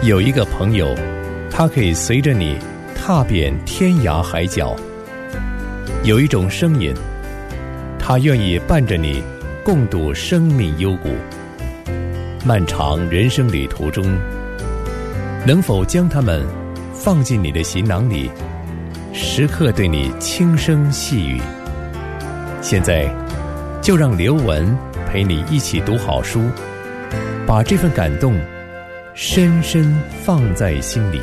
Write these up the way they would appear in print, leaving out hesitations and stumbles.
有一个朋友，他可以随着你踏遍天涯海角；有一种声音，他愿意伴着你共度生命幽谷。漫长人生旅途中，能否将它们放进你的行囊里，时刻对你轻声细语？现在就让刘文陪你一起读好书，把这份感动深深放在心里。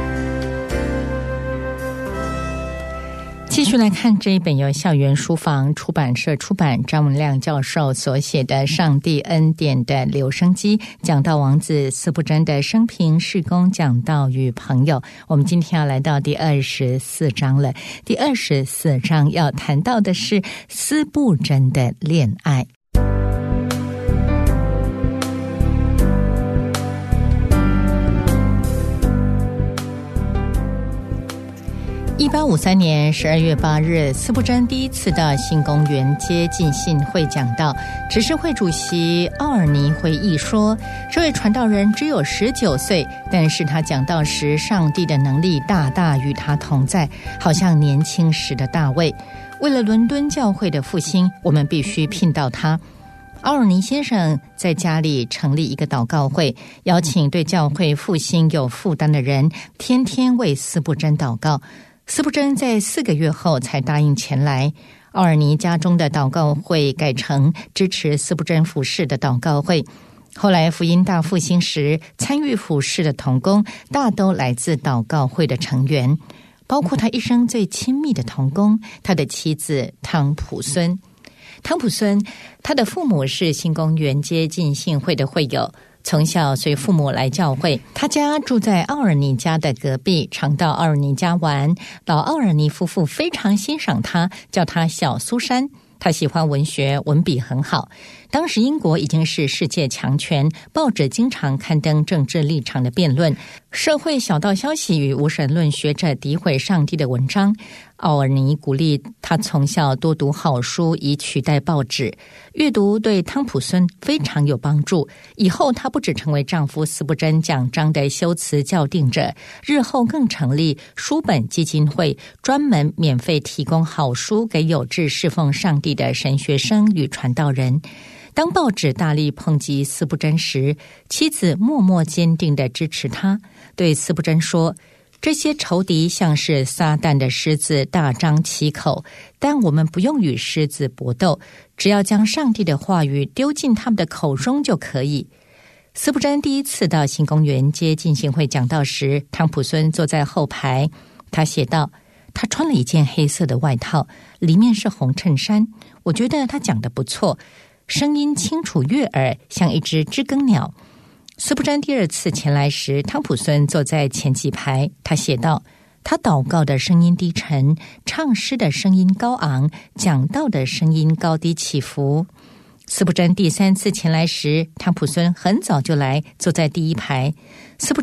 继续来看这一本由校园书房出版社出版，张文亮教授所写的《上帝恩典的留声机》，讲到王子司布真的生平、事工、讲道与朋友。我们今天要来到第24章了。第24章要谈到的是司布真的恋爱。1853年12月8日，司布真第一次到新公园街进信会讲道。执事会主席奥尔尼回忆说，这位传道人只有19岁，但是他讲道时，上帝的能力大大与他同在，好像年轻时的大卫。为了伦敦教会的复兴，我们必须聘到他。奥尔尼先生在家里成立一个祷告会，邀请对教会复兴有负担的人，天天为司布真祷告。司布真在4个月后才答应前来。奥尔尼家中的祷告会改成支持司布真服事的祷告会。后来福音大复兴时，参与服事的同工大都来自祷告会的成员，包括他一生最亲密的同工，他的妻子汤普孙。汤普孙，他的父母是新公园街进信会的会友，从小随父母来教会。他家住在奥尔尼家的隔壁，常到奥尔尼家玩。老奥尔尼夫妇非常欣赏他，叫他小苏珊。他喜欢文学，文笔很好。当时英国已经是世界强权，报纸经常刊登政治立场的辩论，社会小道消息与无神论学者诋毁上帝的文章。奥尔尼鼓励他从小多读好书，以取代报纸。阅读对汤普孙非常有帮助。以后他不只成为丈夫司布真讲章的修辞校订者，日后更成立书本基金会，专门免费提供好书给有志侍奉上帝的神学生与传道人。当报纸大力抨击司布真时，妻子默默坚定地支持他，对司布真说，这些仇敌像是撒旦的狮子，大张其口，但我们不用与狮子搏斗，只要将上帝的话语丢进他们的口中就可以。司布真第一次到新公园街进信会讲道时，汤普孙坐在后排。他写道，他穿了一件黑色的外套，里面是红衬衫，我觉得他讲得不错，声音清楚悦耳，像一只知更鸟。司布真第二次前来时，汤普孙坐在前几排。他写道，他祷告的声音低沉，唱诗的声音高昂，讲道的声音高低起伏。司布真第3次前来时，汤普孙很早就来，坐在第一排。司布